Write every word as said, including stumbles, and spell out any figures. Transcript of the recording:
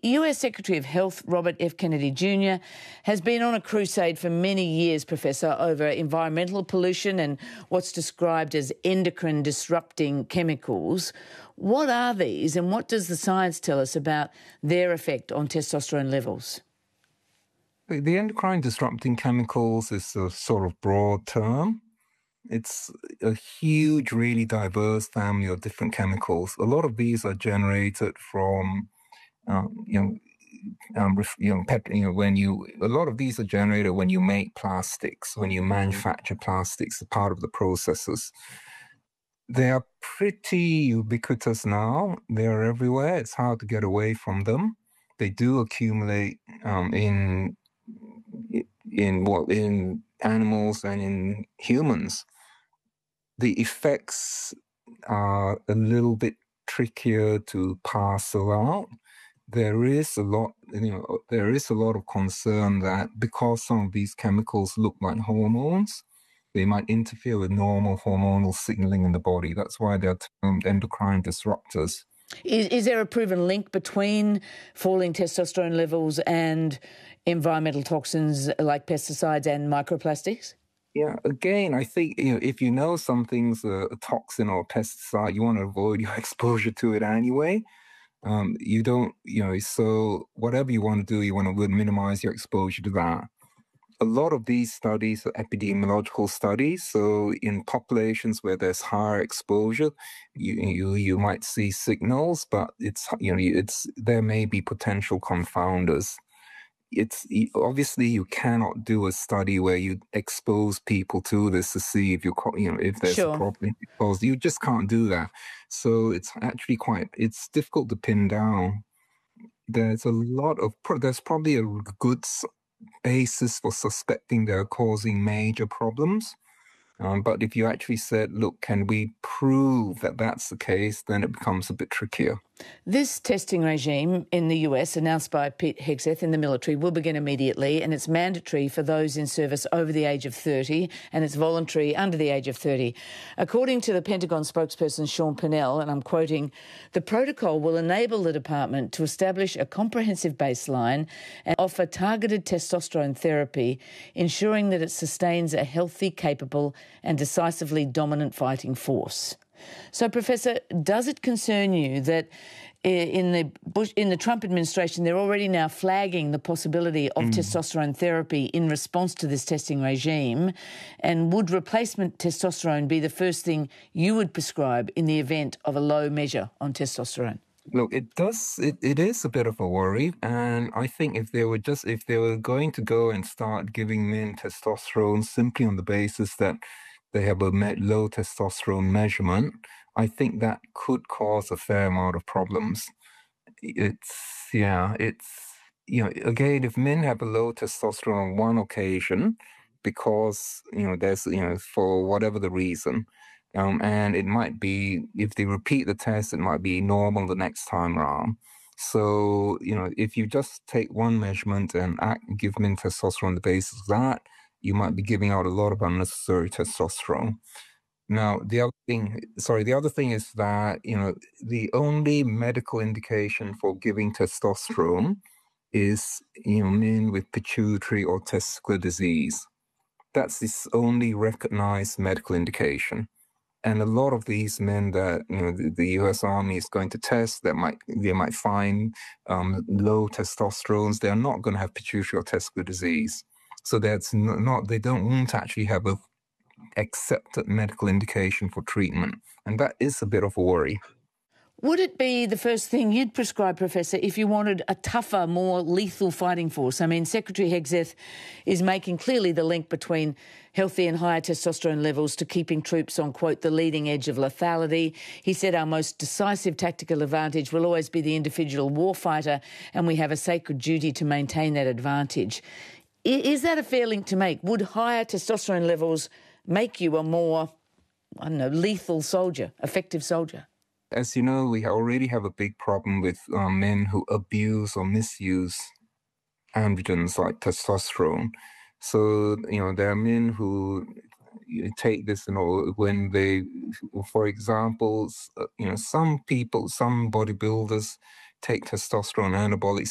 U S Secretary of Health, Robert F. Kennedy Junior, has been on a crusade for many years, Professor, over environmental pollution and what's described as endocrine disrupting chemicals. What are these and what does the science tell us about their effect on testosterone levels? The endocrine disrupting chemicals is a sort of broad term. It's a huge, really diverse family of different chemicals. A lot of these are generated from, um, you know, um, you know, pet, you know, when you, a lot of these are generated when you make plastics, when you manufacture plastics, part of the processes. They are pretty ubiquitous now. They are everywhere. It's hard to get away from them. They do accumulate um, in in what in animals and in humans. The effects are a little bit trickier to parcel out. There is a lot, you know, there is a lot of concern that because some of these chemicals look like hormones, they might interfere with normal hormonal signaling in the body. That's why they're termed endocrine disruptors. Is, is there a proven link between falling testosterone levels and environmental toxins like pesticides and microplastics? Yeah, again, I think, you know, if you know something's a, a toxin or a pesticide, you want to avoid your exposure to it anyway. Um, you don't, you know, so whatever you want to do, you want to minimize your exposure to that. A lot of these studies are epidemiological studies. So in populations where there's higher exposure, you you you might see signals, but it's, you know, it's there may be potential confounders. It's obviously you cannot do a study where you expose people to this to see if you you know if there's Sure. a problem exposed. You just can't do that. So it's actually quite it's difficult to pin down. There's a lot of there's probably a good basis for suspecting they're causing major problems. Um, but if you actually said, look, can we prove that that's the case, then it becomes a bit trickier. This testing regime in the U S, announced by Pete Hegseth in the military, will begin immediately, and it's mandatory for those in service over the age of thirty, and it's voluntary under the age of thirty. According to the Pentagon spokesperson Sean Pennell, and I'm quoting, the protocol will enable the department to establish a comprehensive baseline and offer targeted testosterone therapy, ensuring that it sustains a healthy, capable and decisively dominant fighting force. So, Professor, does it concern you that in the Bush, in the Trump administration, they're already now flagging the possibility of mm. testosterone therapy in response to this testing regime? And would replacement testosterone be the first thing you would prescribe in the event of a low measure on testosterone? Look, it does. It, it is a bit of a worry, and I think if they were just if they were going to go and start giving men testosterone simply on the basis that they have a low testosterone measurement, I think that could cause a fair amount of problems. It's, yeah, it's, you know, again, if men have a low testosterone on one occasion, because, you know, there's, you know, for whatever the reason, um, and it might be, if they repeat the test, it might be normal the next time around. So, you know, if you just take one measurement and act, give men testosterone on the basis of that, you might be giving out a lot of unnecessary testosterone. Now, the other thing, sorry, the other thing is that, you know, the only medical indication for giving testosterone is, you know, men with pituitary or testicular disease. That's the only recognized medical indication. And a lot of these men that, you know, the, the U S Army is going to test, that might they might find um, low testosterones, they're not going to have pituitary or testicular disease. So that's not, they don't won't actually have a accepted medical indication for treatment. And that is a bit of a worry. Would it be the first thing you'd prescribe, Professor, if you wanted a tougher, more lethal fighting force? I mean, Secretary Hegseth is making clearly the link between healthy and higher testosterone levels to keeping troops on, quote, the leading edge of lethality. He said our most decisive tactical advantage will always be the individual warfighter, and we have a sacred duty to maintain that advantage. Is that a fair link to make? Would higher testosterone levels make you a more, I don't know, lethal soldier, effective soldier? As you know, we already have a big problem with uh, men who abuse or misuse androgens like testosterone. So, you know, there are men who take this, you know, when they, for example, you know, some people, some bodybuilders take testosterone anabolic